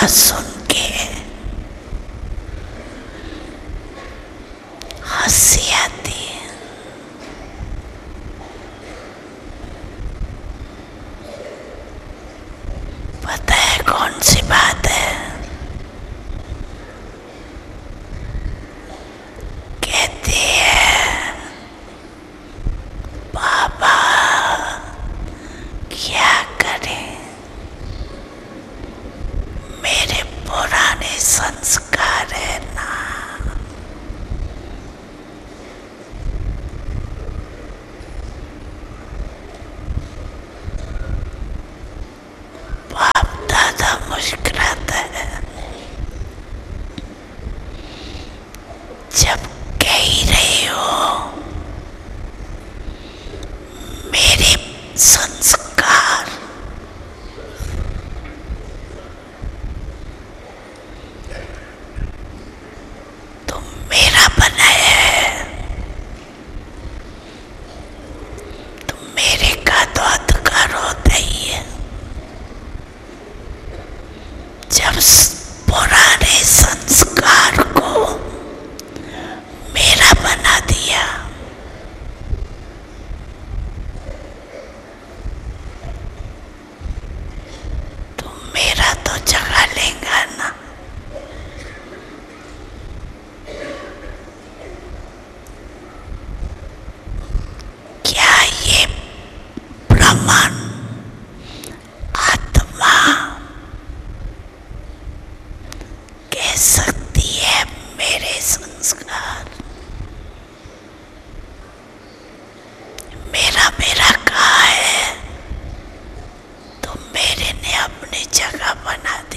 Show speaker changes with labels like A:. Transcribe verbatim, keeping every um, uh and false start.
A: का सुन के हंसी आती है। पता है कौन सी बात है? कहती है बाबा क्या करें, मेरे पुराने संस्कार है ना। बाप दादा मुस्कुराता है जब कह रहे हो मेरे संस्कार तुम मेरा बनाया है, तुम मेरे का तो अधिकार होता ही है। जब पुराने संस्कार को मेरा बना दिया तो मेरा तो जगह लेगा ना। क्या ये ब्रह्मांड आत्मा कह सकती है मेरे संस्कार मेरा मेरा कहा है तो मेरे ने अपनी जगह बना